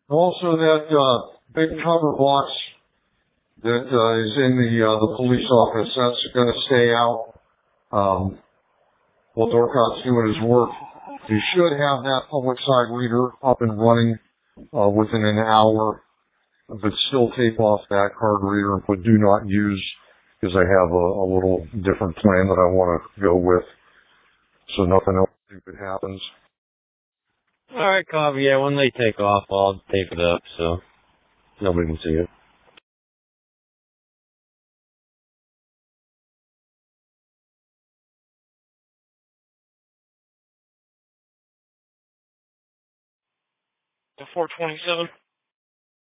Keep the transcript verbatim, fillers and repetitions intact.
Also, that uh, big cover box that uh, is in the uh, the police office, that's going to stay out. Um, while Dorcott's doing his work, you should have that public side reader up and running uh, within an hour. But still tape off that card reader, but do not use, because I have a, a little different plan that I want to go with, so nothing else stupid happens. Alright, copy. Yeah, when they take off, I'll tape it up so nobody can see it. The four twenty-seven.